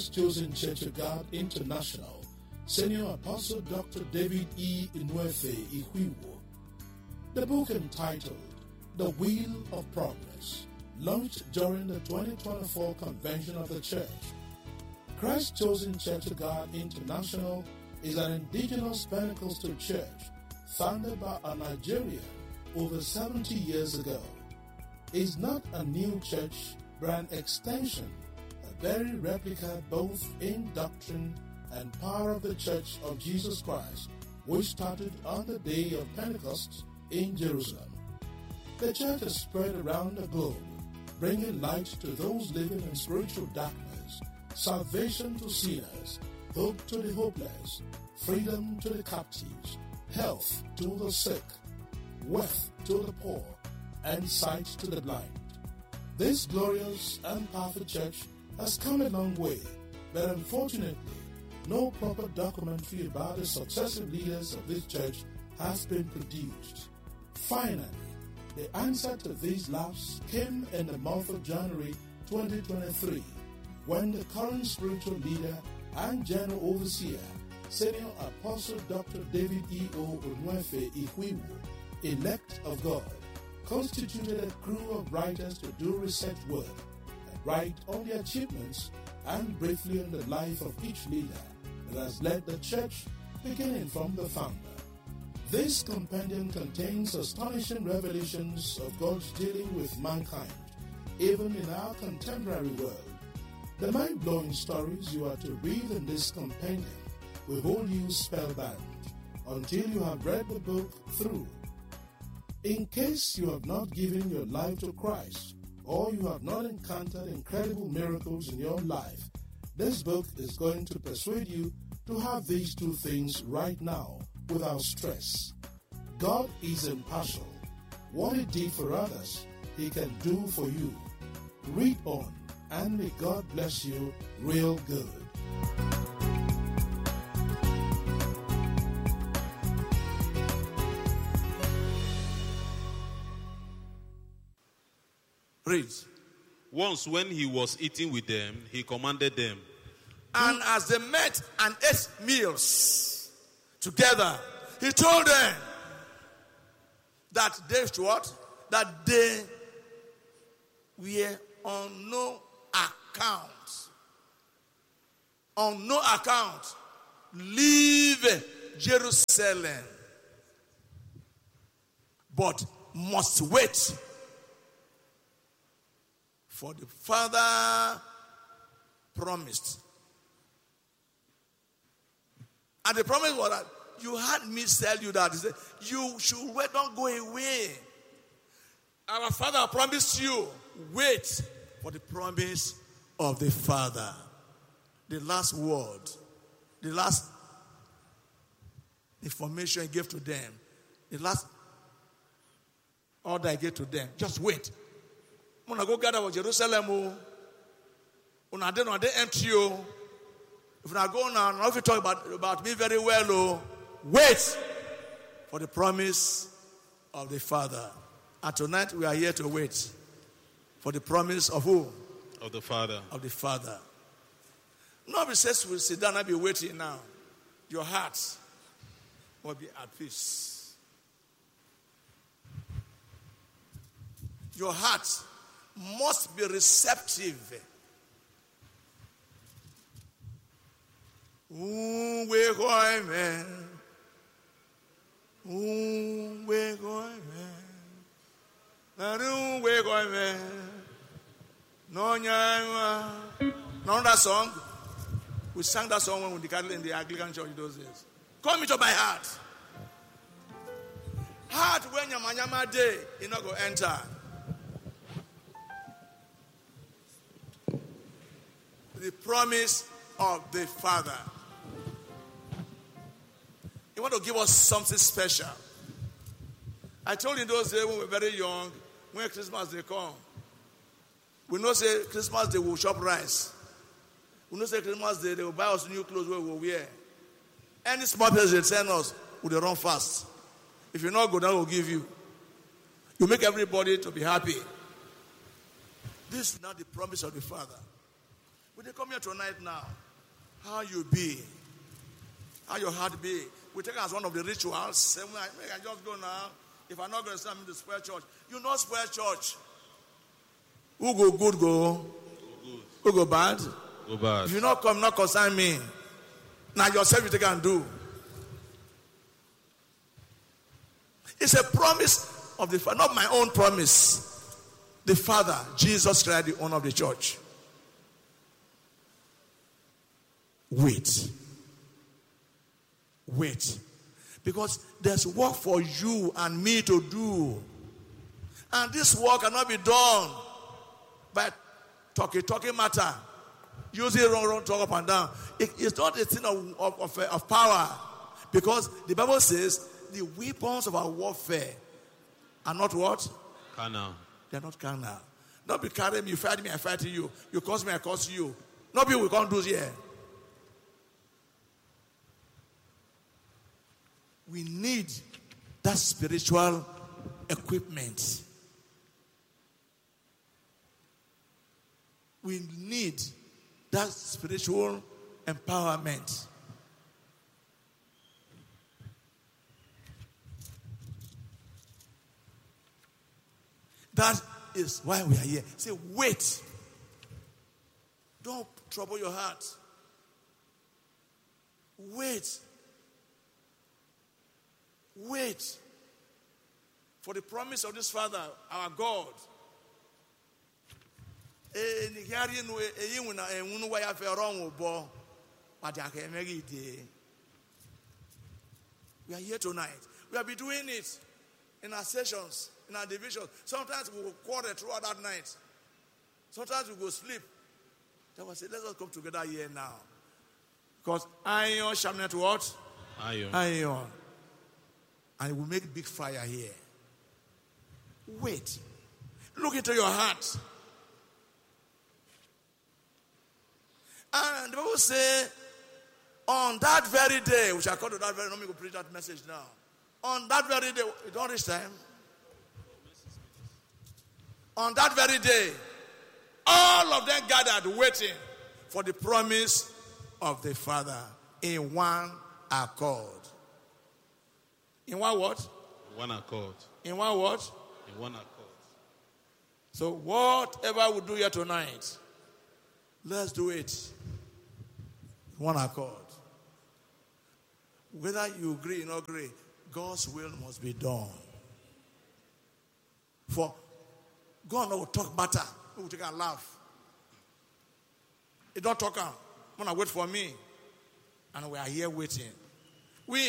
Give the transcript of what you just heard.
Chosen Church of God International, Senior Apostle Dr. David E. Inwefe Ihuiwo. The book entitled The Wheel of Progress, launched during the 2024 Convention of the Church. Christ Chosen Church of God International is an indigenous Pentecostal church founded by a Nigerian over 70 years ago. It is not a new church, but an extension, a very replica both in doctrine and power of the Church of Jesus Christ, which started on the day of Pentecost in Jerusalem. The church has spread around the globe, bringing light to those living in spiritual darkness, salvation to sinners, hope to the hopeless, freedom to the captives, health to the sick, wealth to the poor, and sight to the blind. This glorious and powerful church has come a long way, but unfortunately, no proper documentary about the successive leaders of this church has been produced. Finally, the answer to these laughs came in the month of January 2023, when the current spiritual leader and general overseer, Senior Apostle Dr. David E. O. Inwefe Ihuiwo, elect of God, constituted a crew of writers to do research work and write on the achievements and briefly on the life of each leader that has led the church, beginning from the founder. This compendium contains astonishing revelations of God's dealing with mankind, even in our contemporary world. The mind-blowing stories you are to read in this compendium will hold you spellbound until you have read the book through. In case you have not given your life to Christ, or you have not encountered incredible miracles in your life, this book is going to persuade you to have these two things right now without stress. God is impartial. What He did for others, He can do for you. Read on, and may God bless you real good. Read. Once when He was eating with them, He commanded them. And as they met and ate meals together, He told them that they should what? That they were on no account leave Jerusalem, but must wait for the Father promised. And the promise was that you had me tell you that. He said, you should wait, don't go away. Our Father promised you, wait for the promise of the Father. The last word, the last information He gave to them, the last order I gave to them, just wait. I'm going to go gather with Jerusalem. I didn't empty you. If I go now, if you talk about me very well, wait for the promise of the Father. And tonight we are here to wait for the promise of who? Of the Father. Of the Father. Nobody says we'll sit down and be waiting now. Your heart will be at peace. Your heart must be receptive. We're going, man. We're going, man. We're going, man. No, know that song? We sang that song when we declared in the Anglican church those days. Come into my heart. Heart when Yama day, you're not going to enter. The promise of the Father. He want to give us something special. I told you in those days when we were very young, when Christmas day come, we know say Christmas day we'll shop rice. We know say Christmas day they will buy us new clothes where we will wear. Any small place they send us, we will run fast. If you not go, then we'll give you. You make everybody to be happy. This is not the promise of the Father. Will they come here tonight now? How you be? How your heart be? We take it as one of the rituals. Same way, I just go now. If I'm not going to stand in the square church, you know square church. Who go good, go. Who go bad? Go bad. If you not come, not concern me. Now yourself you take and do. It's a promise of the Father, not my own promise. The Father, Jesus Christ, the owner of the church. Wait. Because there's work for you and me to do. And this work cannot be done by talking matter. Using wrong talk up and down. It's not a thing of power. Because the Bible says the weapons of our warfare are not what? Carnal. They are not carnal. Not be carrying me, you fight me, I fight you. You curse me, I curse you. Not be we can't do here. We need that spiritual equipment. We need that spiritual empowerment. That is why we are here. Say, wait. Don't trouble your heart. Wait for the promise of this Father, our God. We are here tonight. We have been doing it in our sessions, in our divisions. Sometimes we will quarrel throughout that night. Sometimes we go sleep. Then we say, let us come together here now. Because iron shall not what? Iron. And we make big fire here. Wait. Look into your heart. And the Bible say, on that very day, which I call to that very, let me go preach that message now. On that very day, you don't reach time. On that very day, all of them gathered waiting for the promise of the Father in one accord. In one what? One accord. In one what? In one accord. So whatever we do here tonight, let's do it. One accord. Whether you agree or not agree, God's will must be done. For God will talk better. He will take a laugh. He don't talk. I'm going to wait for me. And we are here waiting.